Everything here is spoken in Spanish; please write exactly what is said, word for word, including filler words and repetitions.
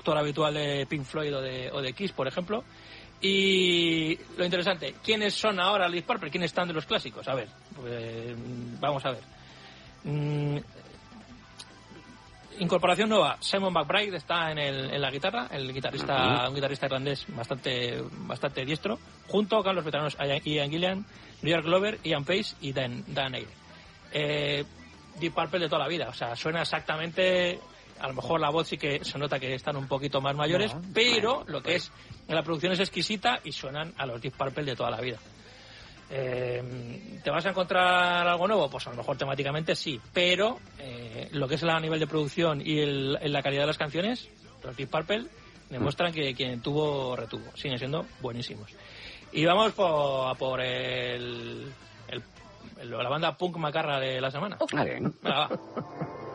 productor habitual de Pink Floyd o de, o de Kiss, por ejemplo. Y lo interesante, ¿quiénes son ahora los Deep Purple? ¿Quiénes están de los clásicos? A ver, pues, vamos a ver. Mm, incorporación nueva, Simon McBride está en, el, en la guitarra, el guitarrista, uh-huh. un guitarrista irlandés bastante bastante diestro, junto con los veteranos Ian Gillan, New York Glover, Ian Pace y Dan, Dan Aire. Eh, Deep Purple de toda la vida, o sea, suena exactamente, a lo mejor la voz sí que se nota que están un poquito más mayores, no, pero lo que es, la producción es exquisita y suenan a los Deep Purple de toda la vida. Eh, ¿Te vas a encontrar algo nuevo? Pues a lo mejor temáticamente sí, pero eh, lo que es a nivel de producción y el, en la calidad de las canciones, los Deep Purple demuestran que quien tuvo, retuvo, siguen siendo buenísimos. Y vamos por, por el, el, el, la banda punk macarra de la semana. Ah, bien. Venga, va.